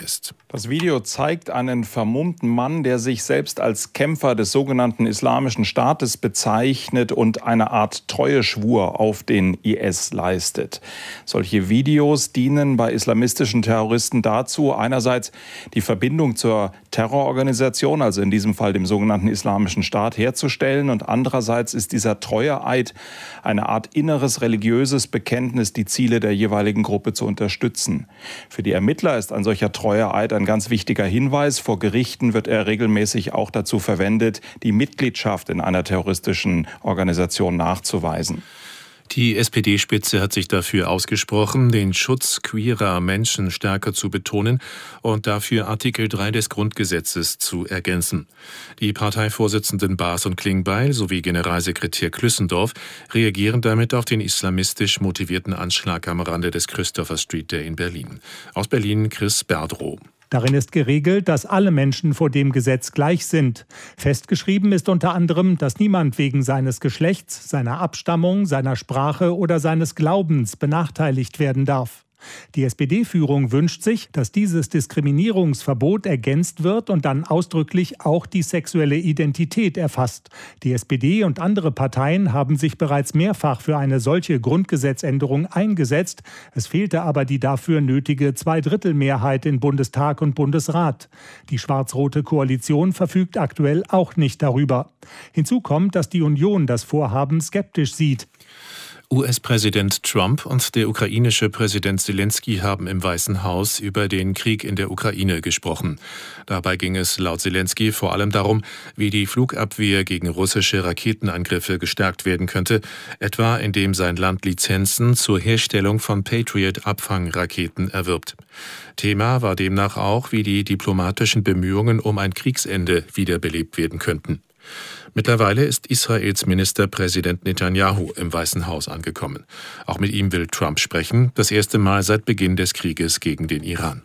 ist. Das Video zeigt einen vermummten Mann, der sich selbst als Kämpfer des sogenannten Islamischen Staates bezeichnet und eine Art Treueschwur auf den IS leistet. Solche Videos dienen bei islamistischen Terroristen dazu, einerseits die Verbindung zur Terrororganisation, also in diesem Fall dem sogenannten Islamischen Staat, herzustellen, und andererseits ist dieser Treueeid eine Art inneres religiöses Bekenntnis, die Ziele der jeweiligen Gruppe zu unterstützen. Für die Ermittler ist ein solcher Treueeid ein ganz wichtiger Hinweis. Vor Gerichten wird er regelmäßig auch dazu verwendet, die Mitgliedschaft in einer terroristischen Organisation nachzuweisen. Die SPD-Spitze hat sich dafür ausgesprochen, den Schutz queerer Menschen stärker zu betonen und dafür Artikel 3 des Grundgesetzes zu ergänzen. Die Parteivorsitzenden Baas und Klingbeil sowie Generalsekretär Klüssendorf reagieren damit auf den islamistisch motivierten Anschlag am Rande des Christopher Street Day in Berlin. Aus Berlin Chris Berdrow. Darin ist geregelt, dass alle Menschen vor dem Gesetz gleich sind. Festgeschrieben ist unter anderem, dass niemand wegen seines Geschlechts, seiner Abstammung, seiner Sprache oder seines Glaubens benachteiligt werden darf. Die SPD-Führung wünscht sich, dass dieses Diskriminierungsverbot ergänzt wird und dann ausdrücklich auch die sexuelle Identität erfasst. Die SPD und andere Parteien haben sich bereits mehrfach für eine solche Grundgesetzänderung eingesetzt. Es fehlte aber die dafür nötige Zweidrittelmehrheit in Bundestag und Bundesrat. Die schwarz-rote Koalition verfügt aktuell auch nicht darüber. Hinzu kommt, dass die Union das Vorhaben skeptisch sieht. US-Präsident Trump und der ukrainische Präsident Zelensky haben im Weißen Haus über den Krieg in der Ukraine gesprochen. Dabei ging es laut Zelensky vor allem darum, wie die Flugabwehr gegen russische Raketenangriffe gestärkt werden könnte, etwa indem sein Land Lizenzen zur Herstellung von Patriot-Abfangraketen erwirbt. Thema war demnach auch, wie die diplomatischen Bemühungen um ein Kriegsende wiederbelebt werden könnten. Mittlerweile ist Israels Ministerpräsident Netanyahu im Weißen Haus angekommen. Auch mit ihm will Trump sprechen, das erste Mal seit Beginn des Krieges gegen den Iran.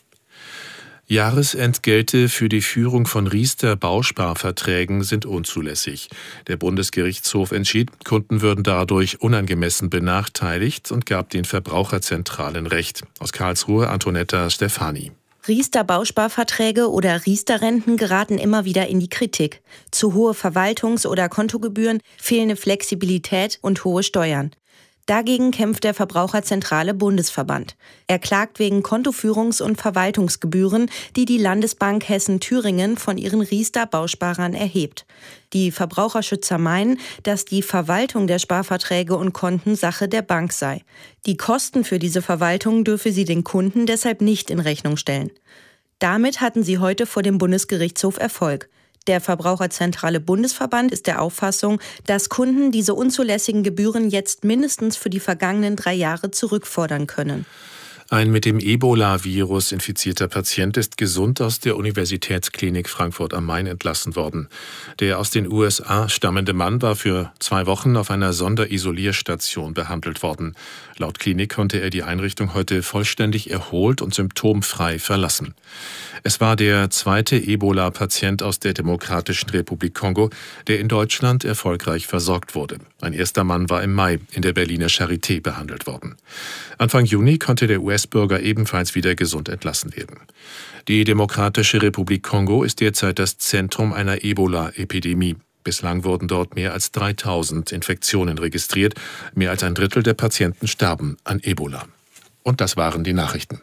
Jahresentgelte für die Führung von Riester-Bausparverträgen sind unzulässig. Der Bundesgerichtshof entschied, Kunden würden dadurch unangemessen benachteiligt und gab den Verbraucherzentralen Recht. Aus Karlsruhe Antonetta Stefani. Riester-Bausparverträge oder Riester-Renten geraten immer wieder in die Kritik. Zu hohe Verwaltungs- oder Kontogebühren, fehlende Flexibilität und hohe Steuern. Dagegen kämpft der Verbraucherzentrale Bundesverband. Er klagt wegen Kontoführungs- und Verwaltungsgebühren, die die Landesbank Hessen-Thüringen von ihren Riester-Bausparern erhebt. Die Verbraucherschützer meinen, dass die Verwaltung der Sparverträge und Konten Sache der Bank sei. Die Kosten für diese Verwaltung dürfe sie den Kunden deshalb nicht in Rechnung stellen. Damit hatten sie heute vor dem Bundesgerichtshof Erfolg. Der Verbraucherzentrale Bundesverband ist der Auffassung, dass Kunden diese unzulässigen Gebühren jetzt mindestens für die vergangenen 3 Jahre zurückfordern können. Ein mit dem Ebola-Virus infizierter Patient ist gesund aus der Universitätsklinik Frankfurt am Main entlassen worden. Der aus den USA stammende Mann war für 2 Wochen auf einer Sonderisolierstation behandelt worden. Laut Klinik konnte er die Einrichtung heute vollständig erholt und symptomfrei verlassen. Es war der 2. Ebola-Patient aus der Demokratischen Republik Kongo, der in Deutschland erfolgreich versorgt wurde. Ein erster Mann war im Mai in der Berliner Charité behandelt worden. Anfang Juni konnte der US-Bürger ebenfalls wieder gesund entlassen werden. Die Demokratische Republik Kongo ist derzeit das Zentrum einer Ebola-Epidemie. Bislang wurden dort mehr als 3000 Infektionen registriert. Mehr als ein Drittel der Patienten starben an Ebola. Und das waren die Nachrichten.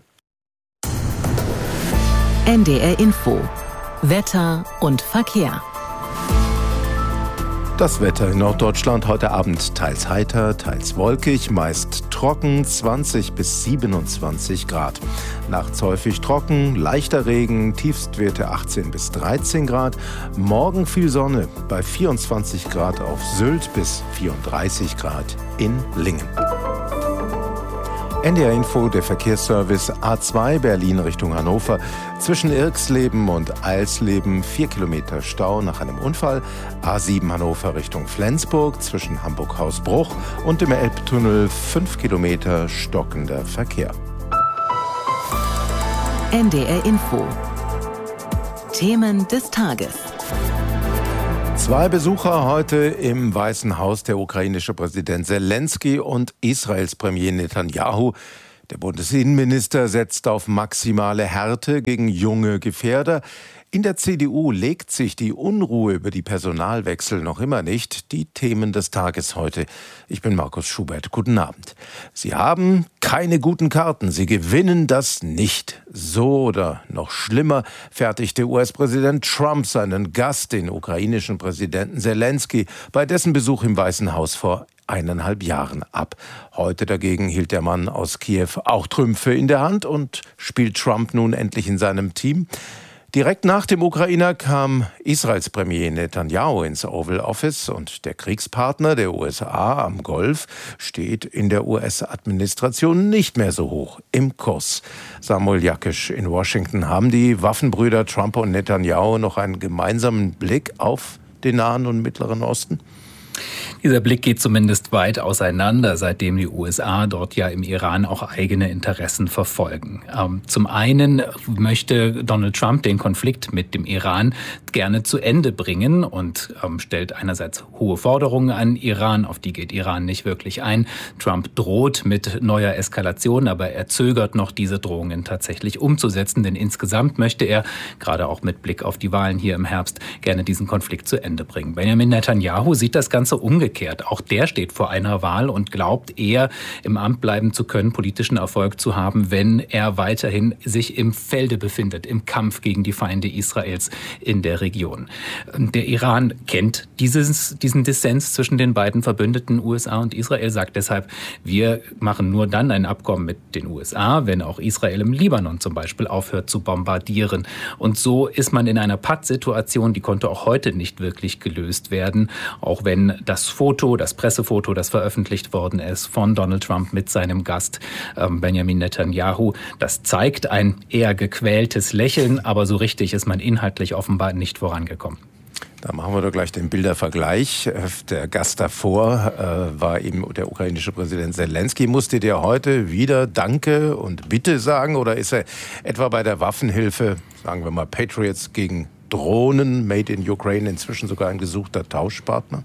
NDR Info. Wetter und Verkehr. Das Wetter in Norddeutschland heute Abend teils heiter, teils wolkig, meist trocken, 20 bis 27 Grad. Nachts häufig trocken, leichter Regen, Tiefstwerte 18 bis 13 Grad. Morgen viel Sonne bei 24 Grad auf Sylt bis 34 Grad in Lingen. NDR Info, der Verkehrsservice A2 Berlin Richtung Hannover. Zwischen Irxleben und Eilsleben 4 Kilometer Stau nach einem Unfall. A7 Hannover Richtung Flensburg zwischen Hamburg-Hausbruch und dem Elbtunnel 5 Kilometer stockender Verkehr. NDR Info. Themen des Tages. 2 Besucher heute im Weißen Haus, der ukrainische Präsident Zelensky und Israels Premier Netanyahu. Der Bundesinnenminister setzt auf maximale Härte gegen junge Gefährder. In der CDU legt sich die Unruhe über die Personalwechsel noch immer nicht. Die Themen des Tages heute. Ich bin Markus Schubert. Guten Abend. Sie haben keine guten Karten. Sie gewinnen das nicht. So oder noch schlimmer fertigte US-Präsident Trump seinen Gast, den ukrainischen Präsidenten Selensky, bei dessen Besuch im Weißen Haus vor 1,5 Jahren ab. Heute dagegen hielt der Mann aus Kiew auch Trümpfe in der Hand und spielt Trump nun endlich in seinem Team. Direkt nach dem Ukrainer kam Israels Premier Netanyahu ins Oval Office und der Kriegspartner der USA am Golf steht in der US-Administration nicht mehr so hoch im Kurs. Samuel Jakisch in Washington. Haben die Waffenbrüder Trump und Netanyahu noch einen gemeinsamen Blick auf den Nahen und Mittleren Osten? Dieser Blick geht zumindest weit auseinander, seitdem die USA dort ja im Iran auch eigene Interessen verfolgen. Zum einen möchte Donald Trump den Konflikt mit dem Iran gerne zu Ende bringen und stellt einerseits hohe Forderungen an Iran, auf die geht Iran nicht wirklich ein. Trump droht mit neuer Eskalation, aber er zögert noch, diese Drohungen tatsächlich umzusetzen, denn insgesamt möchte er, gerade auch mit Blick auf die Wahlen hier im Herbst, gerne diesen Konflikt zu Ende bringen. Benjamin Netanyahu sieht das Ganze umgekehrt. Auch der steht vor einer Wahl und glaubt eher, im Amt bleiben zu können, politischen Erfolg zu haben, wenn er weiterhin sich im Felde befindet, im Kampf gegen die Feinde Israels in der Region. Der Iran kennt diesen Dissens zwischen den beiden Verbündeten USA und Israel, sagt deshalb, wir machen nur dann ein Abkommen mit den USA, wenn auch Israel im Libanon zum Beispiel aufhört zu bombardieren. Und so ist man in einer Pattsituation, die konnte auch heute nicht wirklich gelöst werden, auch wenn das Pressefoto, das veröffentlicht worden ist von Donald Trump mit seinem Gast Benjamin Netanyahu, das zeigt ein eher gequältes Lächeln, aber so richtig ist man inhaltlich offenbar nicht vorangekommen. Da machen wir doch gleich den Bildervergleich. Der Gast davor war eben der ukrainische Präsident Selensky. Musste der heute wieder Danke und Bitte sagen oder ist er etwa bei der Waffenhilfe, sagen wir mal Patriots gegen Drohnen, made in Ukraine, inzwischen sogar ein gesuchter Tauschpartner?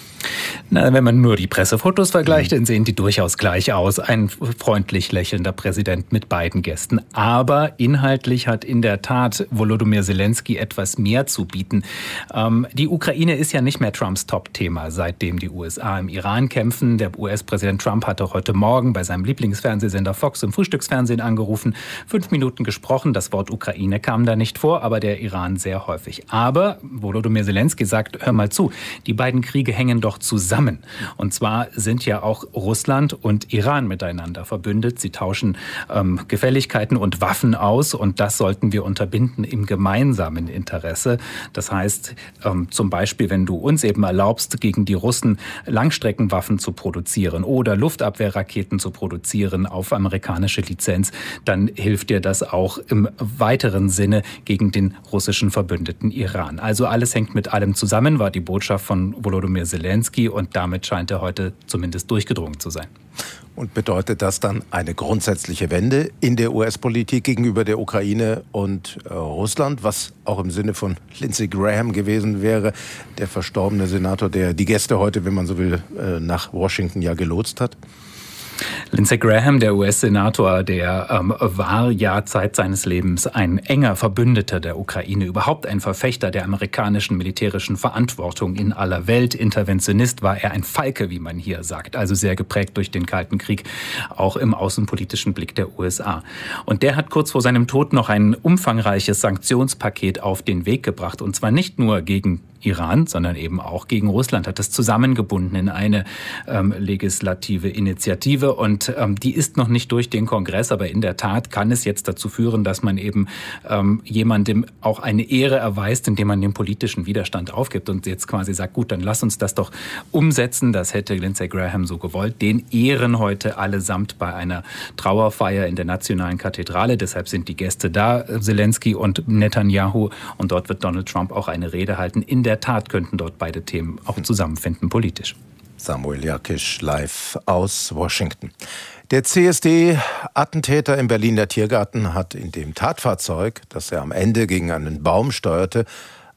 Na, wenn man nur die Pressefotos vergleicht, dann sehen die durchaus gleich aus. Ein freundlich lächelnder Präsident mit beiden Gästen. Aber inhaltlich hat in der Tat Volodymyr Selensky etwas mehr zu bieten. Die Ukraine ist ja nicht mehr Trumps Top-Thema, seitdem die USA im Iran kämpfen. Der US-Präsident Trump hat auch heute Morgen bei seinem Lieblingsfernsehsender Fox im Frühstücksfernsehen angerufen, 5 Minuten gesprochen. Das Wort Ukraine kam da nicht vor, aber der Iran sehr häufig. Aber Volodymyr Selensky sagt, hör mal zu, die beiden Kriege hängen doch zusammen. Und zwar sind ja auch Russland und Iran miteinander verbündet. Sie tauschen Gefälligkeiten und Waffen aus und das sollten wir unterbinden im gemeinsamen Interesse. Das heißt, zum Beispiel, wenn du uns eben erlaubst, gegen die Russen Langstreckenwaffen zu produzieren oder Luftabwehrraketen zu produzieren auf amerikanische Lizenz, dann hilft dir das auch im weiteren Sinne gegen den russischen Verbündeten Iran. Also alles hängt mit allem zusammen, war die Botschaft von Volodymyr Selensky. Und damit scheint er heute zumindest durchgedrungen zu sein. Und bedeutet das dann eine grundsätzliche Wende in der US-Politik gegenüber der Ukraine und Russland, was auch im Sinne von Lindsey Graham gewesen wäre, der verstorbene Senator, der die Gäste heute, wenn man so will, nach Washington ja gelotst hat? Lindsey Graham, der US-Senator, der war ja Zeit seines Lebens ein enger Verbündeter der Ukraine, überhaupt ein Verfechter der amerikanischen militärischen Verantwortung in aller Welt. Interventionist war er, ein Falke, wie man hier sagt, also sehr geprägt durch den Kalten Krieg, auch im außenpolitischen Blick der USA. Und der hat kurz vor seinem Tod noch ein umfangreiches Sanktionspaket auf den Weg gebracht, und zwar nicht nur gegen Iran, sondern eben auch gegen Russland, hat es zusammengebunden in eine legislative Initiative und die ist noch nicht durch den Kongress, aber in der Tat kann es jetzt dazu führen, dass man eben jemandem auch eine Ehre erweist, indem man den politischen Widerstand aufgibt und jetzt quasi sagt, gut, dann lass uns das doch umsetzen, das hätte Lindsey Graham so gewollt. Den ehren heute allesamt bei einer Trauerfeier in der Nationalen Kathedrale, deshalb sind die Gäste da, Selensky und Netanyahu, und dort wird Donald Trump auch eine Rede halten. In der Tat könnten dort beide Themen auch zusammenfinden politisch. Samuel Jakisch live aus Washington. Der CSD-Attentäter im Berliner Tiergarten hat in dem Tatfahrzeug, das er am Ende gegen einen Baum steuerte,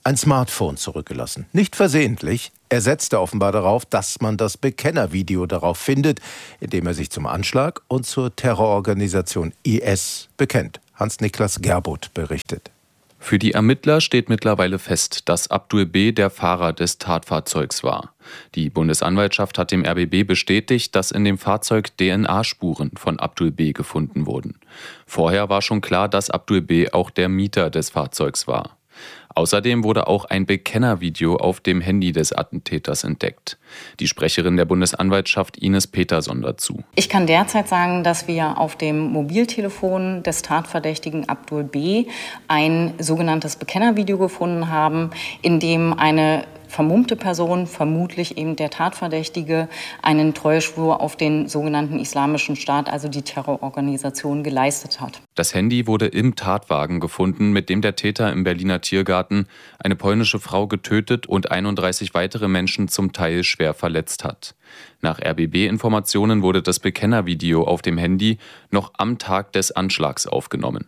ein Smartphone zurückgelassen. Nicht versehentlich. Er setzte offenbar darauf, dass man das Bekennervideo darauf findet, in dem er sich zum Anschlag und zur Terrororganisation IS bekennt. Hans-Niklas Gerboth berichtet. Für die Ermittler steht mittlerweile fest, dass Abdul B. der Fahrer des Tatfahrzeugs war. Die Bundesanwaltschaft hat dem RBB bestätigt, dass in dem Fahrzeug DNA-Spuren von Abdul B. gefunden wurden. Vorher war schon klar, dass Abdul B. auch der Mieter des Fahrzeugs war. Außerdem wurde auch ein Bekennervideo auf dem Handy des Attentäters entdeckt. Die Sprecherin der Bundesanwaltschaft Ines Peterson dazu. Ich kann derzeit sagen, dass wir auf dem Mobiltelefon des Tatverdächtigen Abdul B. ein sogenanntes Bekennervideo gefunden haben, in dem eine vermummte Person, vermutlich eben der Tatverdächtige, einen Treueschwur auf den sogenannten Islamischen Staat, also die Terrororganisation, geleistet hat. Das Handy wurde im Tatwagen gefunden, mit dem der Täter im Berliner Tiergarten eine polnische Frau getötet und 31 weitere Menschen zum Teil schwer verletzt hat. Nach RBB-Informationen wurde das Bekennervideo auf dem Handy noch am Tag des Anschlags aufgenommen.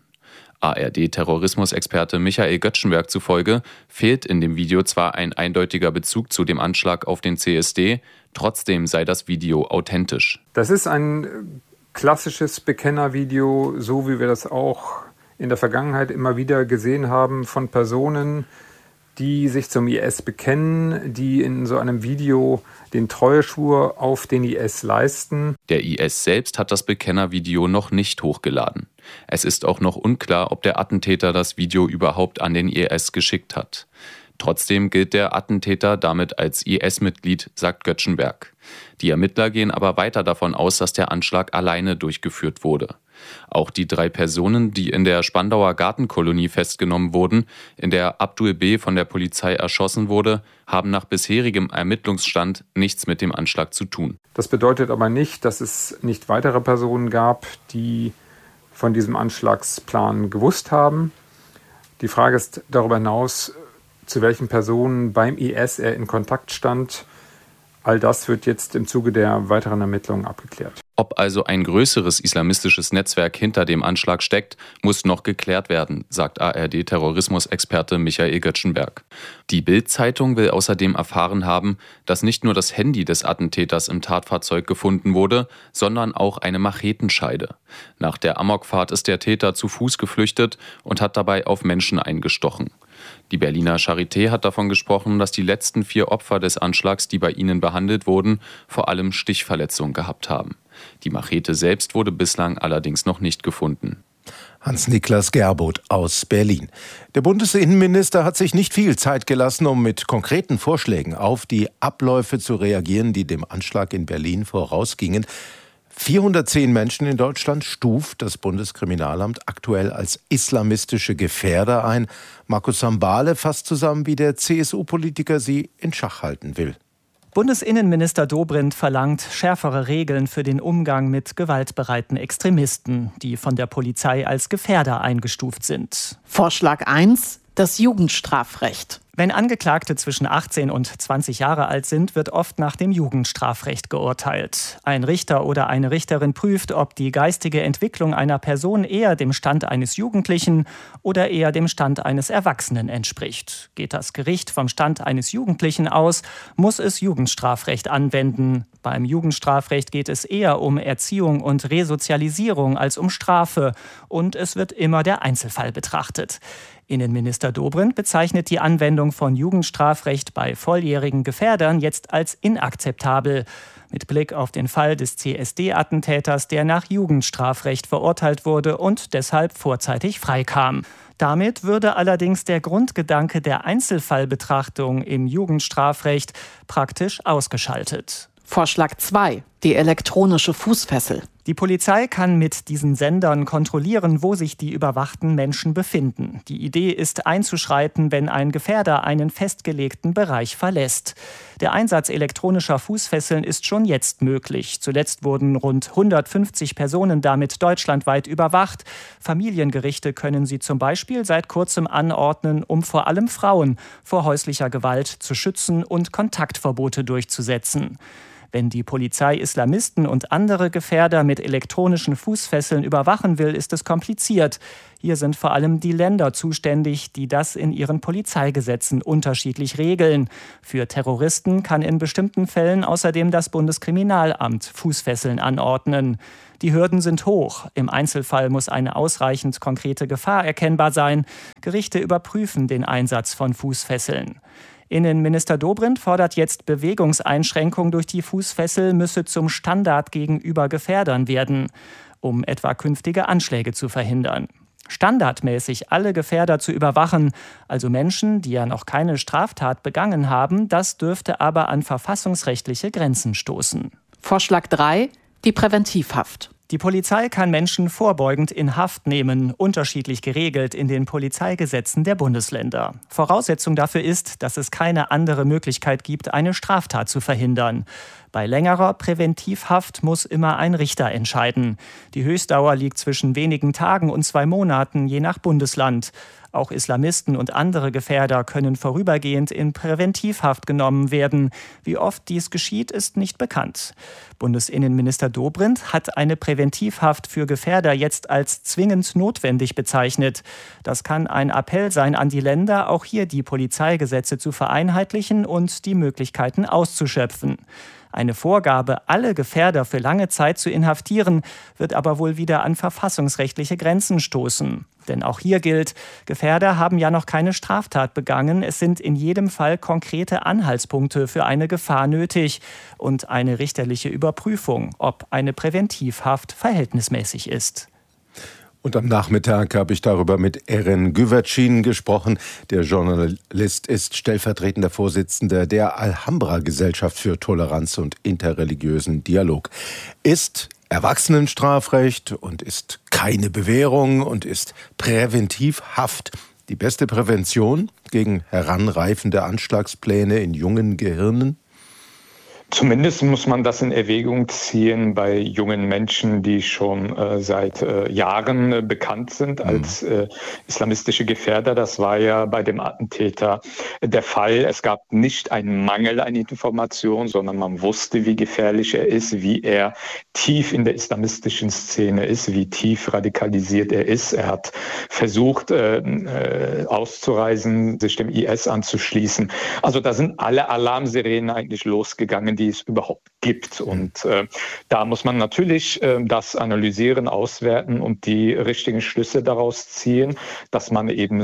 ARD-Terrorismusexperte Michael Göttschenberg zufolge fehlt in dem Video zwar ein eindeutiger Bezug zu dem Anschlag auf den CSD, trotzdem sei das Video authentisch. Das ist ein klassisches Bekennervideo, so wie wir das auch in der Vergangenheit immer wieder gesehen haben von Personen, die sich zum IS bekennen, die in so einem Video den Treueschwur auf den IS leisten. Der IS selbst hat das Bekennervideo noch nicht hochgeladen. Es ist auch noch unklar, ob der Attentäter das Video überhaupt an den IS geschickt hat. Trotzdem gilt der Attentäter damit als IS-Mitglied, sagt Göttschenberg. Die Ermittler gehen aber weiter davon aus, dass der Anschlag alleine durchgeführt wurde. Auch die 3 Personen, die in der Spandauer Gartenkolonie festgenommen wurden, in der Abdul B. von der Polizei erschossen wurde, haben nach bisherigem Ermittlungsstand nichts mit dem Anschlag zu tun. Das bedeutet aber nicht, dass es nicht weitere Personen gab, die von diesem Anschlagsplan gewusst haben. Die Frage ist darüber hinaus, zu welchen Personen beim IS er in Kontakt stand. All das wird jetzt im Zuge der weiteren Ermittlungen abgeklärt. Ob also ein größeres islamistisches Netzwerk hinter dem Anschlag steckt, muss noch geklärt werden, sagt ARD-Terrorismusexperte Michael Göttschenberg. Die Bild-Zeitung will außerdem erfahren haben, dass nicht nur das Handy des Attentäters im Tatfahrzeug gefunden wurde, sondern auch eine Machetenscheide. Nach der Amokfahrt ist der Täter zu Fuß geflüchtet und hat dabei auf Menschen eingestochen. Die Berliner Charité hat davon gesprochen, dass die letzten 4 Opfer des Anschlags, die bei ihnen behandelt wurden, vor allem Stichverletzungen gehabt haben. Die Machete selbst wurde bislang allerdings noch nicht gefunden. Hans-Niklas Gerboth aus Berlin. Der Bundesinnenminister hat sich nicht viel Zeit gelassen, um mit konkreten Vorschlägen auf die Abläufe zu reagieren, die dem Anschlag in Berlin vorausgingen. 410 Menschen in Deutschland stuft das Bundeskriminalamt aktuell als islamistische Gefährder ein. Markus Sambale fasst zusammen, wie der CSU-Politiker sie in Schach halten will. Bundesinnenminister Dobrindt verlangt schärfere Regeln für den Umgang mit gewaltbereiten Extremisten, die von der Polizei als Gefährder eingestuft sind. Vorschlag 1: das Jugendstrafrecht. Wenn Angeklagte zwischen 18 und 20 Jahre alt sind, wird oft nach dem Jugendstrafrecht geurteilt. Ein Richter oder eine Richterin prüft, ob die geistige Entwicklung einer Person eher dem Stand eines Jugendlichen oder eher dem Stand eines Erwachsenen entspricht. Geht das Gericht vom Stand eines Jugendlichen aus, muss es Jugendstrafrecht anwenden. Beim Jugendstrafrecht geht es eher um Erziehung und Resozialisierung als um Strafe. Und es wird immer der Einzelfall betrachtet. Innenminister Dobrindt bezeichnet die Anwendung von Jugendstrafrecht bei volljährigen Gefährdern jetzt als inakzeptabel. Mit Blick auf den Fall des CSD-Attentäters, der nach Jugendstrafrecht verurteilt wurde und deshalb vorzeitig freikam. Damit würde allerdings der Grundgedanke der Einzelfallbetrachtung im Jugendstrafrecht praktisch ausgeschaltet. Vorschlag 2: die elektronische Fußfessel. Die Polizei kann mit diesen Sendern kontrollieren, wo sich die überwachten Menschen befinden. Die Idee ist, einzuschreiten, wenn ein Gefährder einen festgelegten Bereich verlässt. Der Einsatz elektronischer Fußfesseln ist schon jetzt möglich. Zuletzt wurden rund 150 Personen damit deutschlandweit überwacht. Familiengerichte können sie zum Beispiel seit kurzem anordnen, um vor allem Frauen vor häuslicher Gewalt zu schützen und Kontaktverbote durchzusetzen. Wenn die Polizei Islamisten und andere Gefährder mit elektronischen Fußfesseln überwachen will, ist es kompliziert. Hier sind vor allem die Länder zuständig, die das in ihren Polizeigesetzen unterschiedlich regeln. Für Terroristen kann in bestimmten Fällen außerdem das Bundeskriminalamt Fußfesseln anordnen. Die Hürden sind hoch. Im Einzelfall muss eine ausreichend konkrete Gefahr erkennbar sein. Gerichte überprüfen den Einsatz von Fußfesseln. Innenminister Dobrindt fordert jetzt, Bewegungseinschränkung durch die Fußfessel müsse zum Standard gegenüber Gefährdern werden, um etwa künftige Anschläge zu verhindern. Standardmäßig alle Gefährder zu überwachen, also Menschen, die ja noch keine Straftat begangen haben, das dürfte aber an verfassungsrechtliche Grenzen stoßen. Vorschlag 3: die Präventivhaft. Die Polizei kann Menschen vorbeugend in Haft nehmen, unterschiedlich geregelt in den Polizeigesetzen der Bundesländer. Voraussetzung dafür ist, dass es keine andere Möglichkeit gibt, eine Straftat zu verhindern. Bei längerer Präventivhaft muss immer ein Richter entscheiden. Die Höchstdauer liegt zwischen wenigen Tagen und 2 Monaten, je nach Bundesland. Auch Islamisten und andere Gefährder können vorübergehend in Präventivhaft genommen werden. Wie oft dies geschieht, ist nicht bekannt. Bundesinnenminister Dobrindt hat eine Präventivhaft für Gefährder jetzt als zwingend notwendig bezeichnet. Das kann ein Appell sein an die Länder, auch hier die Polizeigesetze zu vereinheitlichen und die Möglichkeiten auszuschöpfen. Eine Vorgabe, alle Gefährder für lange Zeit zu inhaftieren, wird aber wohl wieder an verfassungsrechtliche Grenzen stoßen. Denn auch hier gilt, Gefährder haben ja noch keine Straftat begangen. Es sind in jedem Fall konkrete Anhaltspunkte für eine Gefahr nötig und eine richterliche Überprüfung, ob eine Präventivhaft verhältnismäßig ist. Und am Nachmittag habe ich darüber mit Eren Güvercin gesprochen. Der Journalist ist stellvertretender Vorsitzender der Alhambra-Gesellschaft für Toleranz und interreligiösen Dialog. Ist Erwachsenenstrafrecht und ist keine Bewährung und ist Präventivhaft die beste Prävention gegen heranreifende Anschlagspläne in jungen Gehirnen? Zumindest muss man das in Erwägung ziehen bei jungen Menschen, die schon seit Jahren bekannt sind als islamistische Gefährder. Das war ja bei dem Attentäter der Fall. Es gab nicht einen Mangel an Informationen, sondern man wusste, wie gefährlich er ist, wie er tief in der islamistischen Szene ist, wie tief radikalisiert er ist. Er hat versucht, auszureisen, sich dem IS anzuschließen. Also da sind alle Alarmsirenen eigentlich losgegangen, die es überhaupt gibt. Und da muss man natürlich das analysieren, auswerten und die richtigen Schlüsse daraus ziehen, dass man eben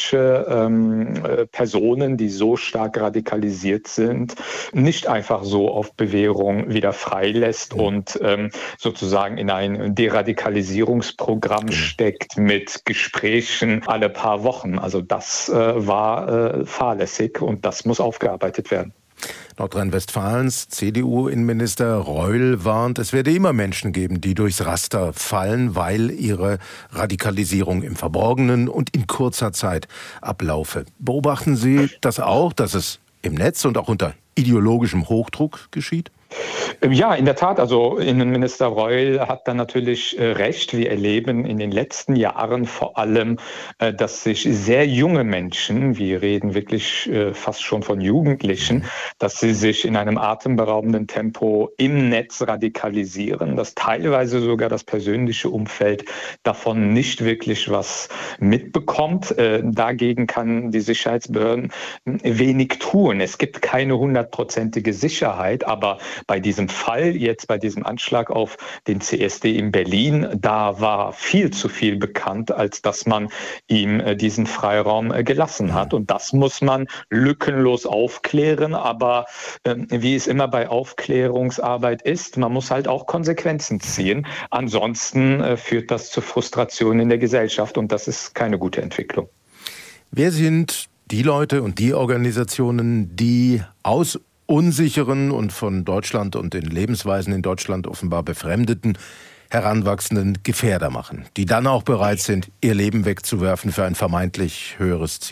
solche Personen, die so stark radikalisiert sind, nicht einfach so auf Bewährung wieder freilässt und sozusagen in ein Deradikalisierungsprogramm steckt mit Gesprächen alle paar Wochen. Also das war fahrlässig und das muss aufgearbeitet werden. Nordrhein-Westfalens CDU-Innenminister Reul warnt, es werde immer Menschen geben, die durchs Raster fallen, weil ihre Radikalisierung im Verborgenen und in kurzer Zeit ablaufe. Beobachten Sie das auch, dass es im Netz und auch unter ideologischem Hochdruck geschieht? Ja, in der Tat. Also Innenminister Reul hat da natürlich recht. Wir erleben in den letzten Jahren vor allem, dass sich sehr junge Menschen, wir reden wirklich fast schon von Jugendlichen, dass sie sich in einem atemberaubenden Tempo im Netz radikalisieren, dass teilweise sogar das persönliche Umfeld davon nicht wirklich was mitbekommt. Dagegen kann die Sicherheitsbehörden wenig tun. Es gibt keine 100%ige Sicherheit, aber bei diesem Fall, jetzt bei diesem Anschlag auf den CSD in Berlin, da war viel zu viel bekannt, als dass man ihm diesen Freiraum gelassen hat. Und das muss man lückenlos aufklären. Aber wie es immer bei Aufklärungsarbeit ist, man muss halt auch Konsequenzen ziehen. Ansonsten führt das zu Frustration in der Gesellschaft und das ist keine gute Entwicklung. Wer sind die Leute und die Organisationen, die aus unsicheren und von Deutschland und den Lebensweisen in Deutschland offenbar befremdeten heranwachsenden Gefährder machen, die dann auch bereit sind, ihr Leben wegzuwerfen für ein vermeintlich höheres Ziel?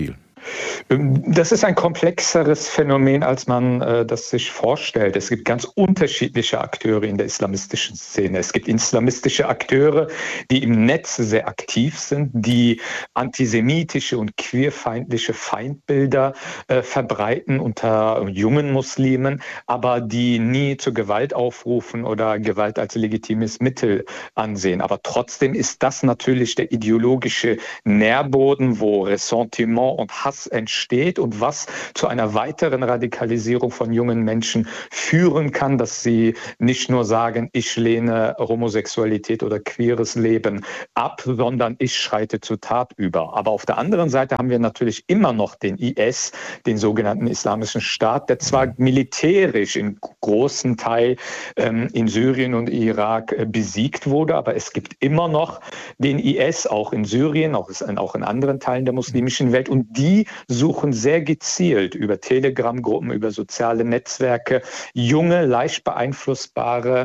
Das ist ein komplexeres Phänomen, als man das sich vorstellt. Es gibt ganz unterschiedliche Akteure in der islamistischen Szene. Es gibt islamistische Akteure, die im Netz sehr aktiv sind, die antisemitische und queerfeindliche Feindbilder verbreiten unter jungen Muslimen, aber die nie zur Gewalt aufrufen oder Gewalt als legitimes Mittel ansehen. Aber trotzdem ist das natürlich der ideologische Nährboden, wo Ressentiment und Hass entsteht und was zu einer weiteren Radikalisierung von jungen Menschen führen kann, dass sie nicht nur sagen, ich lehne Homosexualität oder queeres Leben ab, sondern ich schreite zur Tat über. Aber auf der anderen Seite haben wir natürlich immer noch den IS, den sogenannten Islamischen Staat, der zwar militärisch in großen Teil in Syrien und Irak besiegt wurde, aber es gibt immer noch den IS, auch in Syrien, auch in anderen Teilen der muslimischen Welt, und die suchen sehr gezielt über Telegram-Gruppen, über soziale Netzwerke junge, leicht beeinflussbare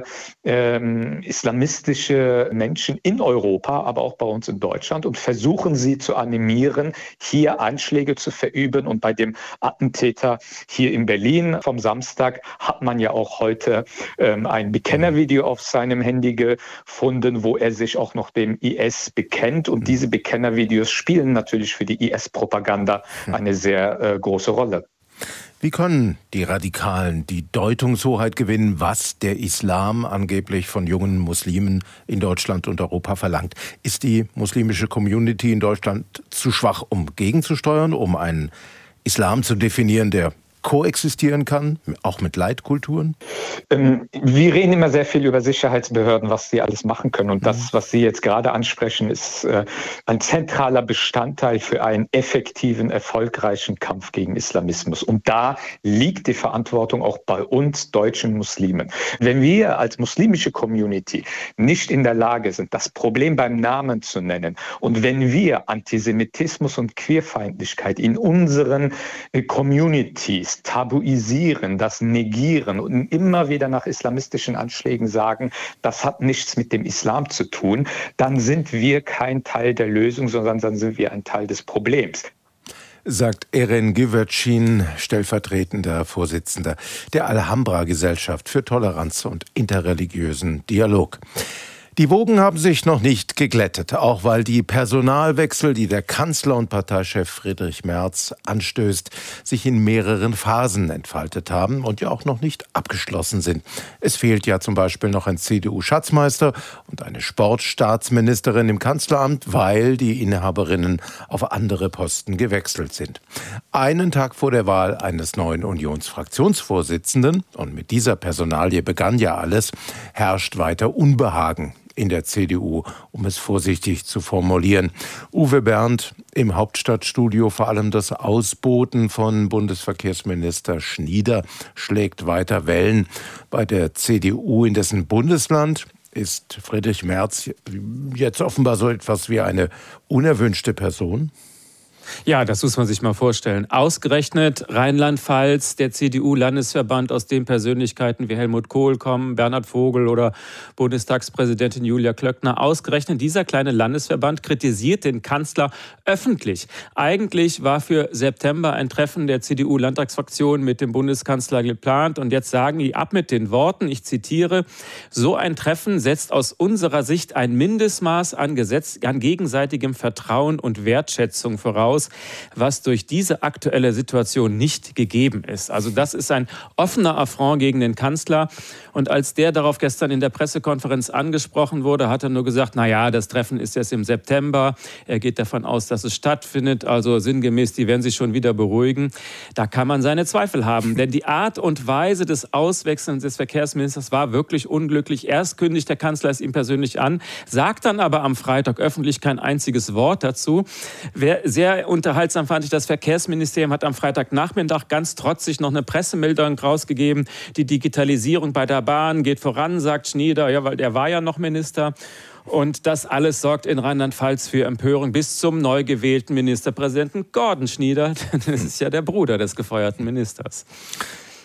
islamistische Menschen in Europa, aber auch bei uns in Deutschland, und versuchen sie zu animieren, hier Anschläge zu verüben. Und bei dem Attentäter hier in Berlin vom Samstag hat man ja auch heute ein Bekennervideo auf seinem Handy gefunden, wo er sich auch noch dem IS bekennt. Und diese Bekennervideos spielen natürlich für die IS-Propaganda eine sehr große Rolle. Wie können die Radikalen die Deutungshoheit gewinnen, was der Islam angeblich von jungen Muslimen in Deutschland und Europa verlangt? Ist die muslimische Community in Deutschland zu schwach, um gegenzusteuern, um einen Islam zu definieren, der koexistieren kann, auch mit Leitkulturen? Wir reden immer sehr viel über Sicherheitsbehörden, was sie alles machen können. Und das, was Sie jetzt gerade ansprechen, ist ein zentraler Bestandteil für einen effektiven, erfolgreichen Kampf gegen Islamismus. Und da liegt die Verantwortung auch bei uns deutschen Muslimen. Wenn wir als muslimische Community nicht in der Lage sind, das Problem beim Namen zu nennen, und wenn wir Antisemitismus und Queerfeindlichkeit in unseren Communities tabuisieren, das negieren und immer wieder nach islamistischen Anschlägen sagen, das hat nichts mit dem Islam zu tun, dann sind wir kein Teil der Lösung, sondern dann sind wir ein Teil des Problems. Sagt Eren Güvercin, stellvertretender Vorsitzender der Alhambra-Gesellschaft für Toleranz und interreligiösen Dialog. Die Wogen haben sich noch nicht geglättet, auch weil die Personalwechsel, die der Kanzler und Parteichef Friedrich Merz anstößt, sich in mehreren Phasen entfaltet haben und ja auch noch nicht abgeschlossen sind. Es fehlt ja zum Beispiel noch ein CDU-Schatzmeister und eine Sportstaatsministerin im Kanzleramt, weil die Inhaberinnen auf andere Posten gewechselt sind. Einen Tag vor der Wahl eines neuen Unionsfraktionsvorsitzenden, und mit dieser Personalie begann ja alles, herrscht weiter Unbehagen in der CDU, um es vorsichtig zu formulieren. Uwe Bernd, im Hauptstadtstudio vor allem das Ausboten von Bundesverkehrsminister Schnieder schlägt weiter Wellen. Bei der CDU in dessen Bundesland ist Friedrich Merz jetzt offenbar so etwas wie eine unerwünschte Person. Ja, das muss man sich mal vorstellen. Ausgerechnet Rheinland-Pfalz, der CDU-Landesverband, aus dem Persönlichkeiten wie Helmut Kohl kommen, Bernhard Vogel oder Bundestagspräsidentin Julia Klöckner. Ausgerechnet dieser kleine Landesverband kritisiert den Kanzler öffentlich. Eigentlich war für September ein Treffen der CDU-Landtagsfraktion mit dem Bundeskanzler geplant. Und jetzt sagen die ab mit den Worten, ich zitiere, so ein Treffen setzt aus unserer Sicht ein Mindestmaß an gegenseitigem Vertrauen und Wertschätzung voraus, was durch diese aktuelle Situation nicht gegeben ist. Also das ist ein offener Affront gegen den Kanzler. Und als der darauf gestern in der Pressekonferenz angesprochen wurde, hat er nur gesagt, naja, das Treffen ist jetzt im September. Er geht davon aus, dass es stattfindet. Also sinngemäß, die werden sich schon wieder beruhigen. Da kann man seine Zweifel haben. Denn die Art und Weise des Auswechselns des Verkehrsministers war wirklich unglücklich. Erst kündigt der Kanzler es ihm persönlich an, sagt dann aber am Freitag öffentlich kein einziges Wort dazu. Sehr unterhaltsam fand ich, das Verkehrsministerium hat am Freitagnachmittag ganz trotzig noch eine Pressemeldung rausgegeben. Die Digitalisierung bei der Bahn geht voran, sagt Schnieder, ja, weil der war ja noch Minister. Und das alles sorgt in Rheinland-Pfalz für Empörung bis zum neu gewählten Ministerpräsidenten Gordon Schnieder. Das ist ja der Bruder des gefeuerten Ministers.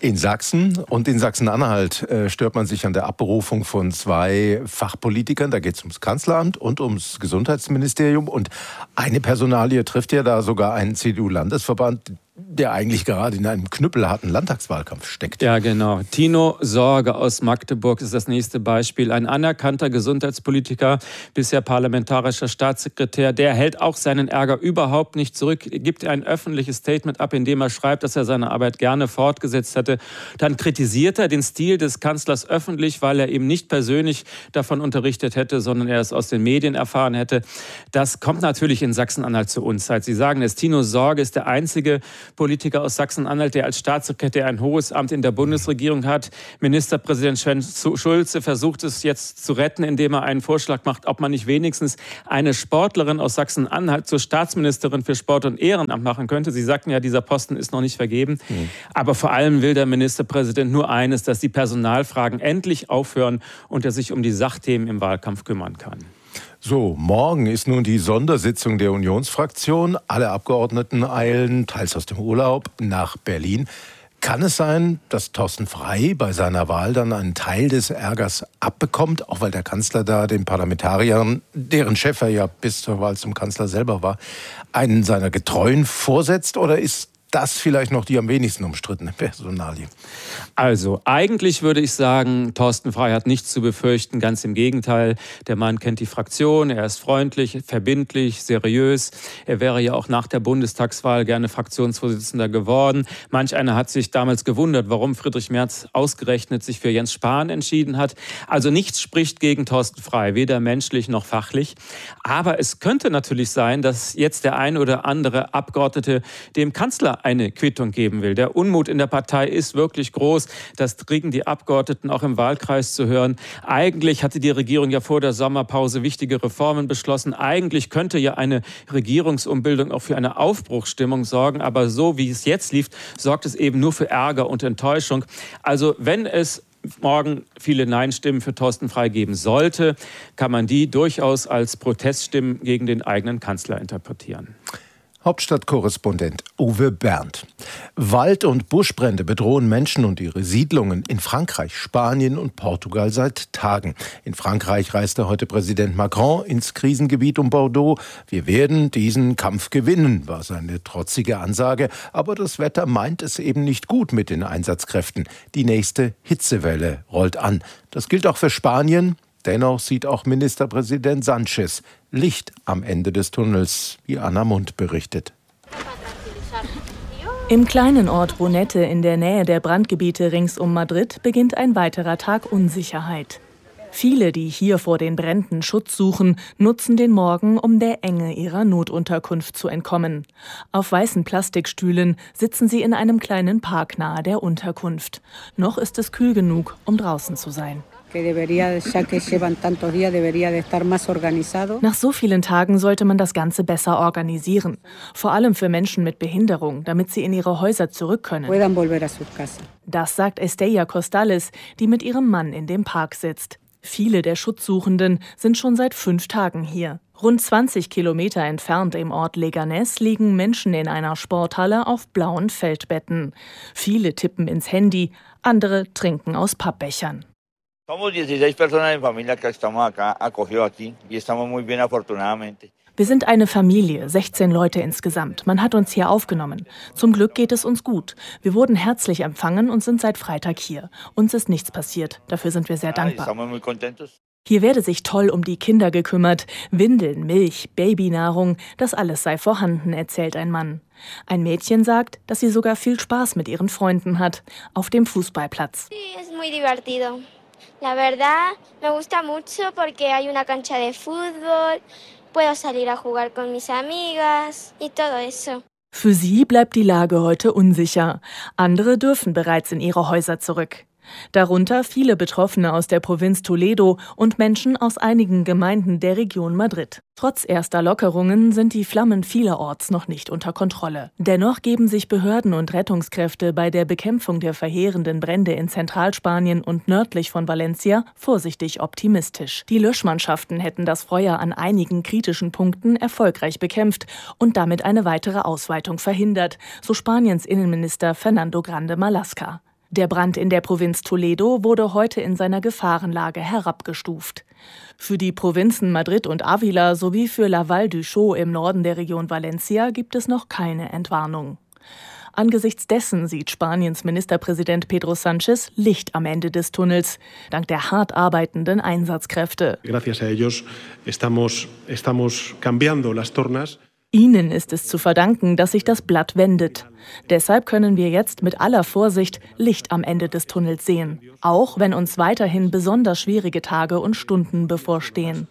In Sachsen und in Sachsen-Anhalt stört man sich an der Abberufung von 2 Fachpolitikern. Da geht es ums Kanzleramt und ums Gesundheitsministerium. Und eine Personalie trifft ja da sogar einen CDU-Landesverband, der eigentlich gerade in einem knüppelharten Landtagswahlkampf steckt. Ja, genau. Tino Sorge aus Magdeburg ist das nächste Beispiel. Ein anerkannter Gesundheitspolitiker, bisher parlamentarischer Staatssekretär, der hält auch seinen Ärger überhaupt nicht zurück, gibt ein öffentliches Statement ab, in dem er schreibt, dass er seine Arbeit gerne fortgesetzt hätte. Dann kritisiert er den Stil des Kanzlers öffentlich, weil er eben nicht persönlich davon unterrichtet hätte, sondern er es aus den Medien erfahren hätte. Das kommt natürlich in Sachsen-Anhalt zur Unzeit. Sie sagen es, Tino Sorge ist der einzige Politiker aus Sachsen-Anhalt, der als Staatssekretär ein hohes Amt in der Bundesregierung hat. Ministerpräsident Sven Schulze versucht es jetzt zu retten, indem er einen Vorschlag macht, ob man nicht wenigstens eine Sportlerin aus Sachsen-Anhalt zur Staatsministerin für Sport und Ehrenamt machen könnte. Sie sagten ja, dieser Posten ist noch nicht vergeben. Aber vor allem will der Ministerpräsident nur eines, dass die Personalfragen endlich aufhören und er sich um die Sachthemen im Wahlkampf kümmern kann. So, morgen ist nun die Sondersitzung der Unionsfraktion. Alle Abgeordneten eilen, teils aus dem Urlaub, nach Berlin. Kann es sein, dass Thorsten Frey bei seiner Wahl dann einen Teil des Ärgers abbekommt, auch weil der Kanzler da den Parlamentariern, deren Chef er ja bis zur Wahl zum Kanzler selber war, einen seiner Getreuen vorsetzt? Oder ist das vielleicht noch die am wenigsten umstrittene Personalie? Also, eigentlich würde ich sagen, Thorsten Frey hat nichts zu befürchten, ganz im Gegenteil. Der Mann kennt die Fraktion, er ist freundlich, verbindlich, seriös. Er wäre ja auch nach der Bundestagswahl gerne Fraktionsvorsitzender geworden. Manch einer hat sich damals gewundert, warum Friedrich Merz ausgerechnet sich für Jens Spahn entschieden hat. Also nichts spricht gegen Thorsten Frey, weder menschlich noch fachlich. Aber es könnte natürlich sein, dass jetzt der ein oder andere Abgeordnete dem Kanzler eine Quittung geben will. Der Unmut in der Partei ist wirklich groß. Das kriegen die Abgeordneten auch im Wahlkreis zu hören. Eigentlich hatte die Regierung ja vor der Sommerpause wichtige Reformen beschlossen. Eigentlich könnte ja eine Regierungsumbildung auch für eine Aufbruchsstimmung sorgen. Aber so wie es jetzt lief, sorgt es eben nur für Ärger und Enttäuschung. Also wenn es morgen viele Nein-Stimmen für Thorsten Frey geben sollte, kann man die durchaus als Proteststimmen gegen den eigenen Kanzler interpretieren. Hauptstadtkorrespondent Uwe Berndt. Wald- und Buschbrände bedrohen Menschen und ihre Siedlungen in Frankreich, Spanien und Portugal seit Tagen. In Frankreich reiste heute Präsident Macron ins Krisengebiet um Bordeaux. Wir werden diesen Kampf gewinnen, war seine trotzige Ansage. Aber das Wetter meint es eben nicht gut mit den Einsatzkräften. Die nächste Hitzewelle rollt an. Das gilt auch für Spanien. Dennoch sieht auch Ministerpräsident Sánchez Licht am Ende des Tunnels, wie Anna Mund berichtet. Im kleinen Ort Brunete in der Nähe der Brandgebiete rings um Madrid beginnt ein weiterer Tag Unsicherheit. Viele, die hier vor den Bränden Schutz suchen, nutzen den Morgen, um der Enge ihrer Notunterkunft zu entkommen. Auf weißen Plastikstühlen sitzen sie in einem kleinen Park nahe der Unterkunft. Noch ist es kühl genug, um draußen zu sein. Nach so vielen Tagen sollte man das Ganze besser organisieren. Vor allem für Menschen mit Behinderung, damit sie in ihre Häuser zurück können. Das sagt Estella Costales, die mit ihrem Mann in dem Park sitzt. Viele der Schutzsuchenden sind schon seit 5 Tagen hier. Rund 20 Kilometer entfernt im Ort Leganés liegen Menschen in einer Sporthalle auf blauen Feldbetten. Viele tippen ins Handy, andere trinken aus Pappbechern. Wir sind eine Familie, 16 Leute insgesamt. Man hat uns hier aufgenommen. Zum Glück geht es uns gut. Wir wurden herzlich empfangen und sind seit Freitag hier. Uns ist nichts passiert. Dafür sind wir sehr dankbar. Hier werde sich toll um die Kinder gekümmert. Windeln, Milch, Babynahrung, das alles sei vorhanden, erzählt ein Mann. Ein Mädchen sagt, dass sie sogar viel Spaß mit ihren Freunden hat. Auf dem Fußballplatz. La verdad, me gusta mucho porque hay una cancha de fútbol, puedo salir a jugar con mis amigas y todo eso. Für sie bleibt die Lage heute unsicher. Andere dürfen bereits in ihre Häuser zurück. Darunter viele Betroffene aus der Provinz Toledo und Menschen aus einigen Gemeinden der Region Madrid. Trotz erster Lockerungen sind die Flammen vielerorts noch nicht unter Kontrolle. Dennoch geben sich Behörden und Rettungskräfte bei der Bekämpfung der verheerenden Brände in Zentralspanien und nördlich von Valencia vorsichtig optimistisch. Die Löschmannschaften hätten das Feuer an einigen kritischen Punkten erfolgreich bekämpft und damit eine weitere Ausweitung verhindert, so Spaniens Innenminister Fernando Grande Marlaska. Der Brand in der Provinz Toledo wurde heute in seiner Gefahrenlage herabgestuft. Für die Provinzen Madrid und Ávila sowie für La Vall d'Uixó im Norden der Region Valencia gibt es noch keine Entwarnung. Angesichts dessen sieht Spaniens Ministerpräsident Pedro Sánchez Licht am Ende des Tunnels, dank der hart arbeitenden Einsatzkräfte. Gracias a ellos estamos cambiando las tornas. Ihnen ist es zu verdanken, dass sich das Blatt wendet. Deshalb können wir jetzt mit aller Vorsicht Licht am Ende des Tunnels sehen, auch wenn uns weiterhin besonders schwierige Tage und Stunden bevorstehen.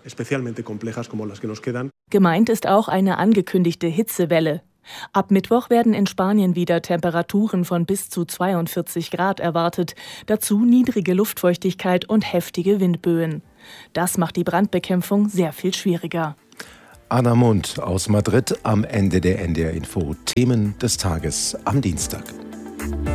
Gemeint ist auch eine angekündigte Hitzewelle. Ab Mittwoch werden in Spanien wieder Temperaturen von bis zu 42 Grad erwartet, dazu niedrige Luftfeuchtigkeit und heftige Windböen. Das macht die Brandbekämpfung sehr viel schwieriger. Anna Mund aus Madrid am Ende der NDR Info. Themen des Tages am Dienstag.